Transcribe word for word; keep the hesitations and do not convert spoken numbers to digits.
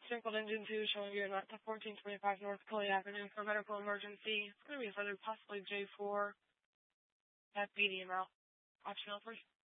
Circled engine two showing you at the fourteen twenty-five North Cully Avenue for medical emergency. It's going to be further possibly J four at medium out. Optional first.